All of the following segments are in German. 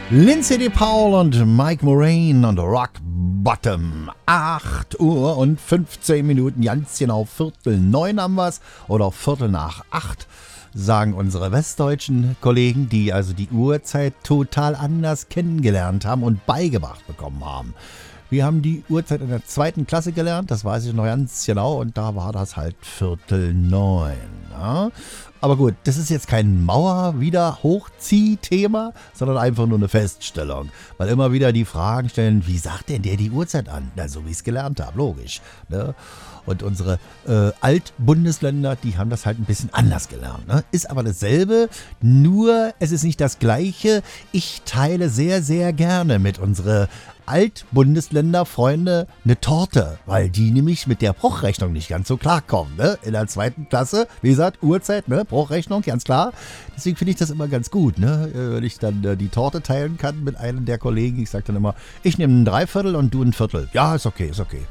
Lindsay de Paul und Mike Moraine und Rock Bottom. 8 Uhr und 15 Minuten, ganz genau 7:45 haben wir's. Oder 7:45, sagen unsere westdeutschen Kollegen, die also die Uhrzeit total anders kennengelernt haben und beigebracht bekommen haben. Wir haben die Uhrzeit in der 2. Klasse gelernt, das weiß ich noch ganz genau, und da war das halt 8:45. Ja? Aber gut, das ist jetzt kein Mauer-wieder-Hochzieh-Thema, sondern einfach nur eine Feststellung. Weil immer wieder die Fragen stellen, wie sagt denn der die Uhrzeit an? Na, so wie ich es gelernt habe, logisch. Ne? Und unsere Altbundesländer, die haben das halt ein bisschen anders gelernt. Ne? Ist aber dasselbe, nur es ist nicht das Gleiche. Ich teile sehr, sehr gerne mit unsere Altbundesländer-Freunde eine Torte, weil die nämlich mit der Bruchrechnung nicht ganz so klarkommen. Ne? In der 2. Klasse, wie gesagt, Uhrzeit, ne? Bruchrechnung, ganz klar. Deswegen finde ich das immer ganz gut, ne? Wenn ich dann die Torte teilen kann mit einem der Kollegen. Ich sage dann immer, ich nehme ein Dreiviertel und du ein Viertel. Ja, ist okay, ist okay.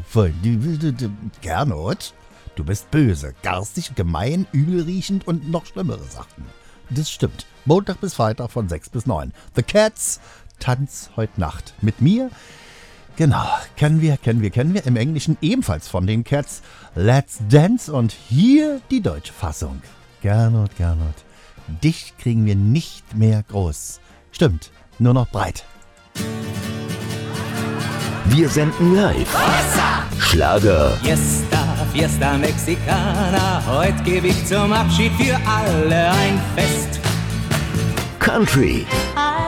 Gernot, du bist böse, garstig, gemein, übelriechend und noch schlimmere Sachen. Das stimmt. Montag bis Freitag von 6 bis 9. The Cats, Tanz heute Nacht. Mit mir, genau, kennen wir. Im Englischen ebenfalls von den Cats, Let's Dance, und hier die deutsche Fassung. Gernot, dich kriegen wir nicht mehr groß. Stimmt, nur noch breit. Wir senden live. Schlager, Fiesta Mexicana, heute gebe ich zum Abschied für alle ein Fest. Country,